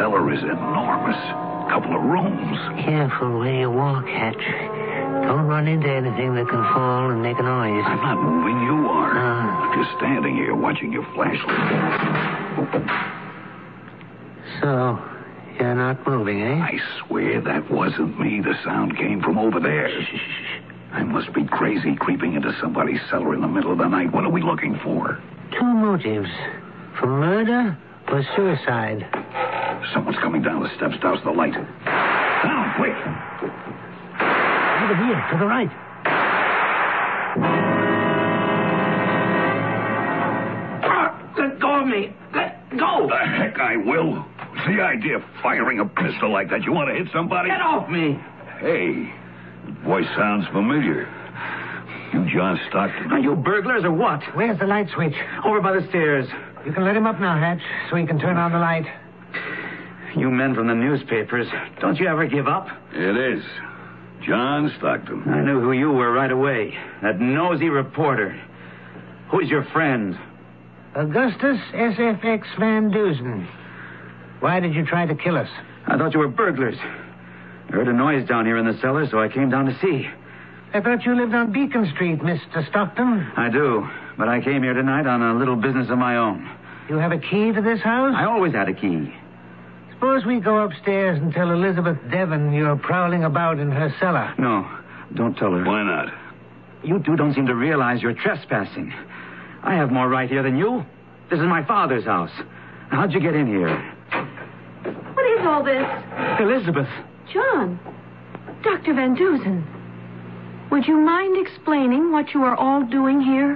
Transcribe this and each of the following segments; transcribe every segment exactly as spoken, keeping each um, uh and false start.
cellar is enormous. Couple of rooms. Careful where you walk, Hatch. Don't run into anything that can fall and make a noise. I'm not moving. You are. Uh, Just standing here watching your flashlight. So, you're not moving, eh? I swear that wasn't me. The sound came from over there. Shh, shh, shh. I must be crazy creeping into somebody's cellar in the middle of the night. What are we looking for? Two motives. For murder or suicide. Someone's coming down the steps. Douse the light. Down, quick. Over here, to the right. Ah, let go of me. Let go. The heck I will. What's the idea of firing a pistol like that? You want to hit somebody? Get off me. Hey, that voice sounds familiar. You John Stockton? Are you burglars or what? Where's the light switch? Over by the stairs. You can let him up now, Hatch, so he can turn on the light. You men from the newspapers, don't you ever give up? It is. John Stockton. I knew who you were right away. That nosy reporter. Who's your friend? Augustus S F X Van Dusen. Why did you try to kill us? I thought you were burglars. I heard a noise down here in the cellar, so I came down to see. I thought you lived on Beacon Street, Mister Stockton. I do, but I came here tonight on a little business of my own. You have a key to this house? I always had a key. Suppose we go upstairs and tell Elizabeth Devon you're prowling about in her cellar. No, don't tell her. Why not? You two don't seem to realize you're trespassing. I have more right here than you. This is my father's house. How'd you get in here? What is all this? Elizabeth. John. Doctor Van Dusen. Would you mind explaining what you are all doing here?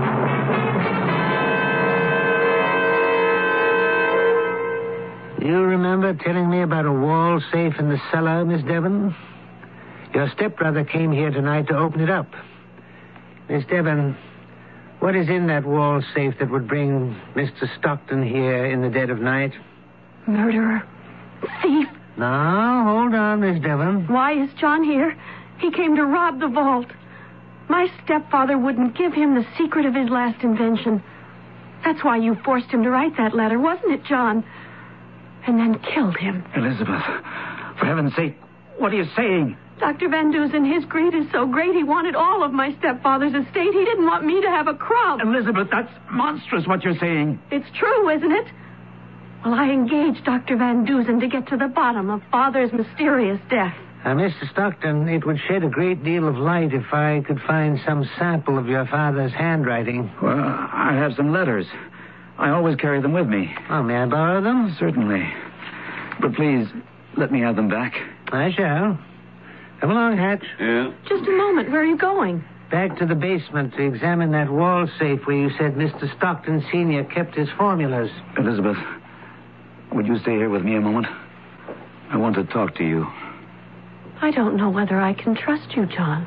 You remember telling me about a wall safe in the cellar, Miss Devon? Your stepbrother came here tonight to open it up. Miss Devon, what is in that wall safe that would bring Mister Stockton here in the dead of night? Murderer. Thief. Now, hold on, Miss Devon. Why is John here? He came to rob the vault. My stepfather wouldn't give him the secret of his last invention. That's why you forced him to write that letter, wasn't it, John? And then killed him. Elizabeth, for heaven's sake, what are you saying? Doctor Van Dusen, his greed is so great he wanted all of my stepfather's estate. He didn't want me to have a crumb. Elizabeth, that's monstrous what you're saying. It's true, isn't it? Well, I engaged Doctor Van Dusen to get to the bottom of Father's mysterious death. Now, Mister Stockton, it would shed a great deal of light if I could find some sample of your father's handwriting. Well, I have some letters. I always carry them with me. Oh, may I borrow them? Certainly. But please, let me have them back. I shall. Come along, Hatch. Yeah? Just a moment. Where are you going? Back to the basement to examine that wall safe where you said Mister Stockton Senior kept his formulas. Elizabeth, would you stay here with me a moment? I want to talk to you. I don't know whether I can trust you, John.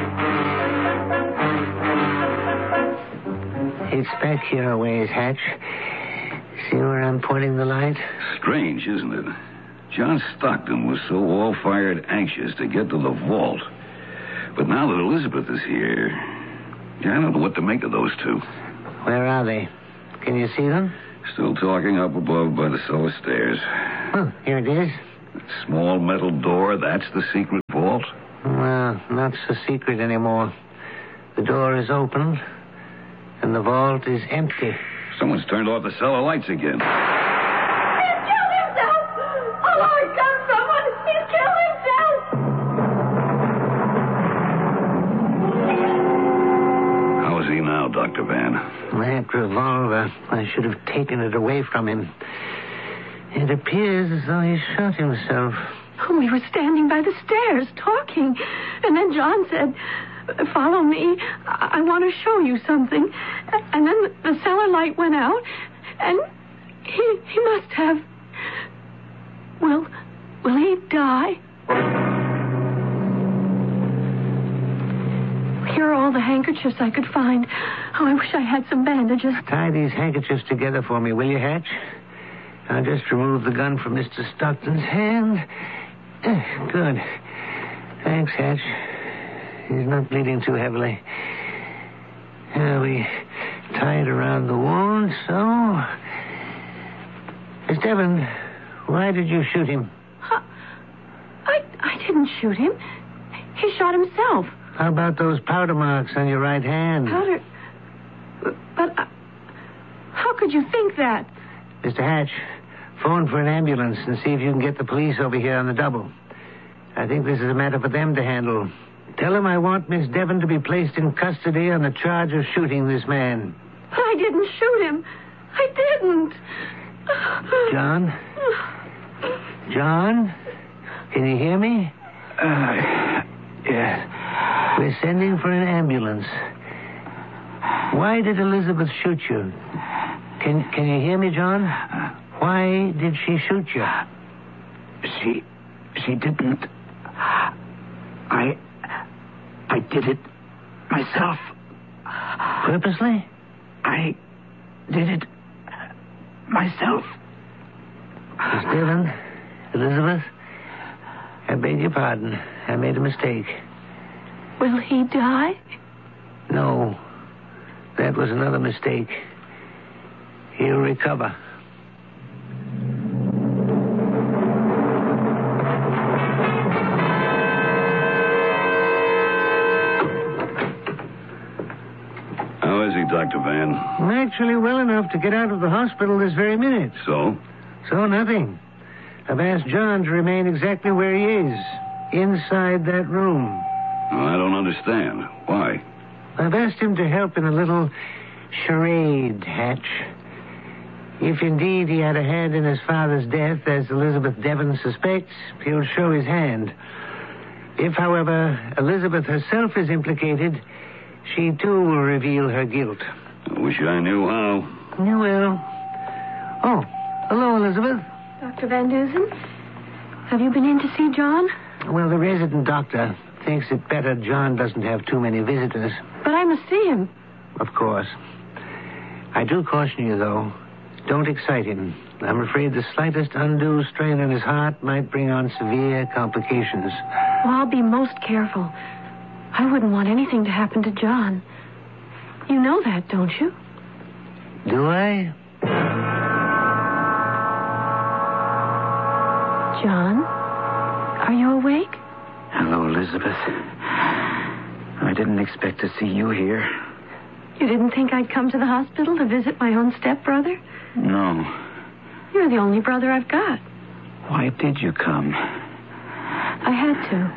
It's back here a ways, Hatch. See where I'm pointing the light? Strange, isn't it? John Stockton was so all-fired anxious to get to the vault. But now that Elizabeth is here, yeah, I don't know what to make of those two. Where are they? Can you see them? Still talking up above by the cellar stairs. Oh, here it is. That small metal door, that's the secret vault? Well, not so secret anymore. The door is open, and the vault is empty. Someone's turned off the cellar lights again. He's killed himself! Oh, Lord, come, someone! He's killed himself! How is he now, Doctor Van? That revolver, I should have taken it away from him. It appears as though he shot himself. Oh, we were standing by the stairs, talking. And then John said, follow me. I, I want to show you something. And then the cellar light went out. And he he must have... Will, will he die? Here are all the handkerchiefs I could find. Oh, I wish I had some bandages. Tie these handkerchiefs together for me, will you, Hatch? I'll just remove the gun from Mister Stockton's hand. Eh, good. Thanks, Hatch. He's not bleeding too heavily. Now we tie it around the wound, so... Miss Devon, Why did you shoot him? Huh? I, I didn't shoot him. He shot himself. How about those powder marks on your right hand? Powder? But uh, how could you think that? Mister Hatch, phone for an ambulance and see if you can get the police over here on the double. I think this is a matter for them to handle. Tell them I want Miss Devon to be placed in custody on the charge of shooting this man. But I didn't shoot him. I didn't. John? John? Can you hear me? Uh, yeah. We're sending for an ambulance. Why did Elizabeth shoot you? Can Can you hear me, John? Why did she shoot you? She... She didn't. I... I did it myself. Purposely? I did it myself. Miss Devon, Elizabeth, I beg your pardon. I made a mistake. Will he die? No, that was another mistake. He'll recover. How is he, Doctor Van? I'm actually well enough to get out of the hospital this very minute. So? So nothing. I've asked John to remain exactly where he is, inside that room. Oh, I don't understand. Why? I've asked him to help in a little charade, Hatch. If indeed he had a hand in his father's death, as Elizabeth Devon suspects, he'll show his hand. If, however, Elizabeth herself is implicated, she too will reveal her guilt. I wish I knew how. You will. Oh, hello, Elizabeth. Doctor Van Dusen, have you been in to see John? Well, the resident doctor thinks it better John doesn't have too many visitors. But I must see him. Of course. I do caution you, though. Don't excite him. I'm afraid the slightest undue strain on his heart might bring on severe complications. Well, I'll be most careful. I wouldn't want anything to happen to John. You know that, don't you? Do I? John, are you awake? Hello, Elizabeth. I didn't expect to see you here. You didn't think I'd come to the hospital to visit my own stepbrother? No. You're the only brother I've got. Why did you come? I had to.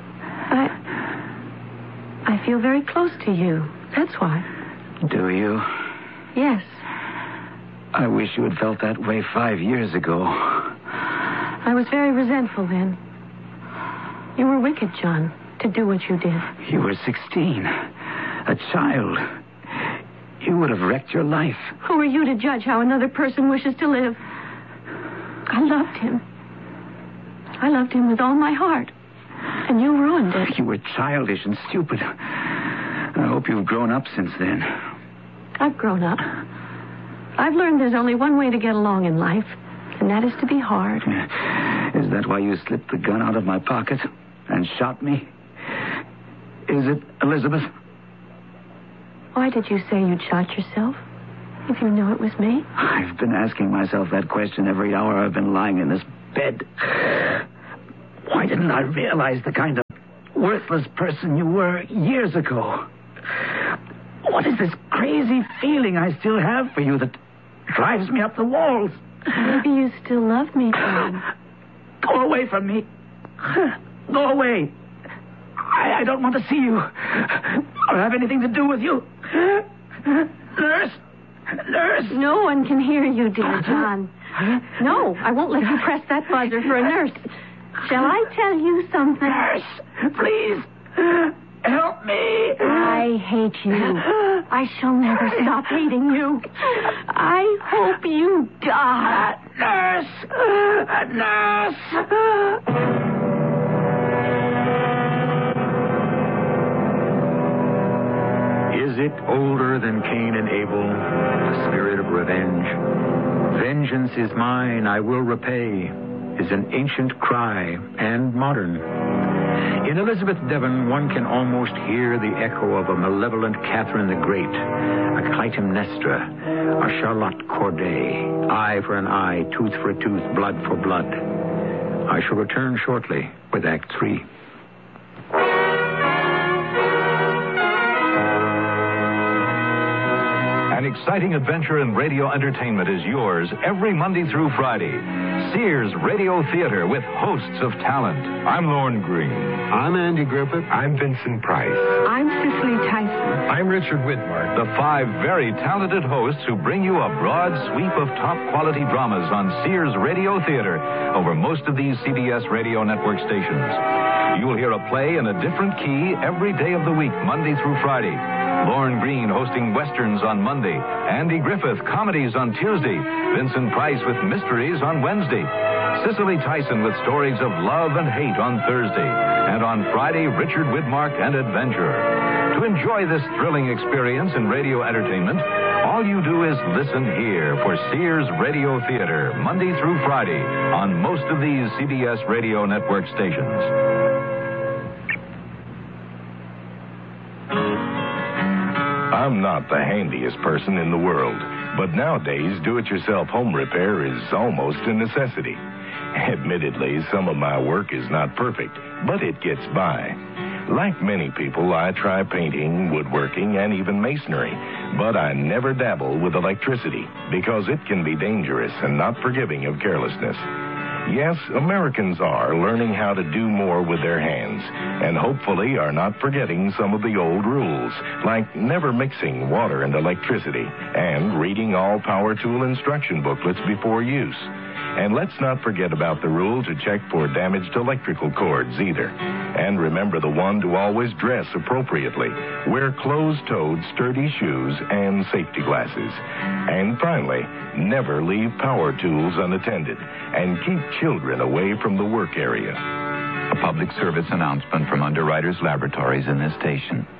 I... I feel very close to you. That's why. Do you? Yes. I wish you had felt that way five years ago. I was very resentful then. You were wicked, John, to do what you did. You were sixteen. A child. You would have wrecked your life. Who are you to judge how another person wishes to live? I loved him. I loved him with all my heart. And you ruined it. You were childish and stupid. I hope you've grown up since then. I've grown up. I've learned there's only one way to get along in life, and that is to be hard. Is that why you slipped the gun out of my pocket and shot me? Is it, Elizabeth? Why did you say you'd shot yourself, if you knew it was me? I've been asking myself that question every hour I've been lying in this bed. Why didn't I realize the kind of worthless person you were years ago? What is this crazy feeling I still have for you that drives me up the walls? Maybe you still love me, John. Go away from me. Go away. I, I don't want to see you or have anything to do with you. Nurse! Nurse! No one can hear you, dear John. No, I won't let you press that buzzer for a nurse. Shall I tell you something? Nurse, please. Help me. I hate you. I shall never stop hating you. I hope you die. Uh, nurse! Uh, nurse! Is it older than Cain and Abel, the spirit of revenge? Vengeance is mine, I will repay, is an ancient cry and modern. In Elizabeth Devon, one can almost hear the echo of a malevolent Catherine the Great, a Clytemnestra, a Charlotte Corday, eye for an eye, tooth for a tooth, blood for blood. I shall return shortly with Act Three. An exciting adventure in radio entertainment is yours every Monday through Friday. Sears Radio Theater with hosts of talent. I'm Lorne Green. I'm Andy Griffith. I'm Vincent Price. I'm Cicely Tyson. I'm Richard Widmark. The five very talented hosts who bring you a broad sweep of top-quality dramas on Sears Radio Theater over most of these C B S radio network stations. You'll hear a play in a different key every day of the week, Monday through Friday. Lorne Green hosting westerns on Monday, Andy Griffith comedies on Tuesday, Vincent Price with mysteries on Wednesday, Cicely Tyson with stories of love and hate on Thursday, and on Friday, Richard Widmark and adventure. To enjoy this thrilling experience in radio entertainment, all you do is listen here for Sears Radio Theater, Monday through Friday, on most of these C B S radio network stations. I'm not the handiest person in the world, but nowadays do-it-yourself home repair is almost a necessity. Admittedly, some of my work is not perfect, but it gets by. Like many people, I try painting, woodworking, and even masonry, but I never dabble with electricity because it can be dangerous and not forgiving of carelessness. Yes, Americans are learning how to do more with their hands, and hopefully are not forgetting some of the old rules, like never mixing water and electricity, and reading all power tool instruction booklets before use. And let's not forget about the rule to check for damaged electrical cords either. And remember the one to always dress appropriately. Wear closed-toed, sturdy shoes and safety glasses. And finally, never leave power tools unattended. And keep children away from the work area. A public service announcement from Underwriters Laboratories in this station.